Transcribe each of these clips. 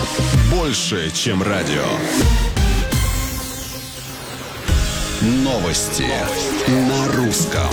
Больше, чем радио. Новости на русском.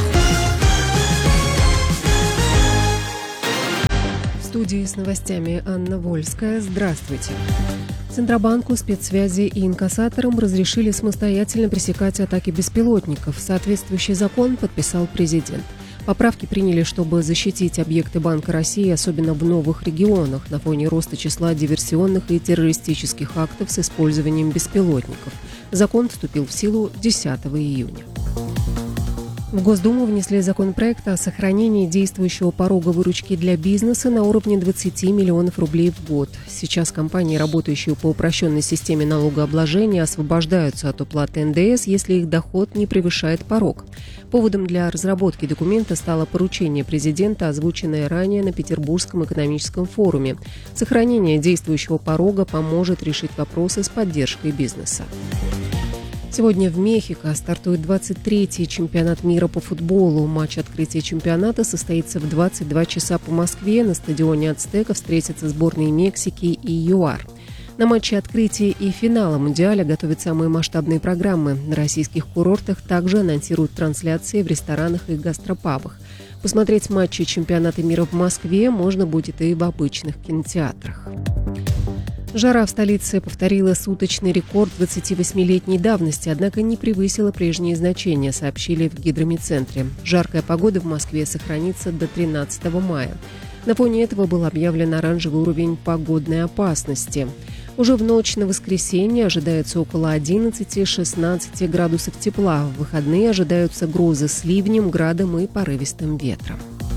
В студии с новостями Анна Вольская. Здравствуйте. Центробанку, спецсвязи и инкассаторам разрешили самостоятельно пресекать атаки беспилотников. Соответствующий закон подписал президент. Поправки приняли, чтобы защитить объекты Банка России, особенно в новых регионах, на фоне роста числа диверсионных и террористических актов с использованием беспилотников. Закон вступил в силу 10 июня. В Госдуму внесли законопроект о сохранении действующего порога выручки для бизнеса на уровне 20 миллионов рублей в год. Сейчас компании, работающие по упрощенной системе налогообложения, освобождаются от уплаты НДС, если их доход не превышает порог. Поводом для разработки документа стало поручение президента, озвученное ранее на Петербургском экономическом форуме. Сохранение действующего порога поможет решить вопросы с поддержкой бизнеса. Сегодня в Мехико стартует 23-й чемпионат мира по футболу. Матч открытия чемпионата состоится в 22 часа по Москве. На стадионе «Ацтека» встретятся сборные Мексики и ЮАР. На матче открытия и финала Мундиаля готовят самые масштабные программы. На российских курортах также анонсируют трансляции в ресторанах и гастропабах. Посмотреть матчи чемпионата мира в Москве можно будет и в обычных кинотеатрах. Жара в столице повторила суточный рекорд 28-летней давности, однако не превысила прежние значения, сообщили в гидромедцентре. Жаркая погода в Москве сохранится до 13 мая. На фоне этого был объявлен оранжевый уровень погодной опасности. Уже в ночь на воскресенье ожидается около 11-16 градусов тепла. В выходные ожидаются грозы с ливнем, градом и порывистым ветром.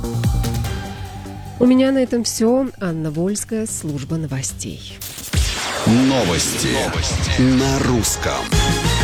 У меня на этом все. Анна Вольская, служба новостей. Новости на русском.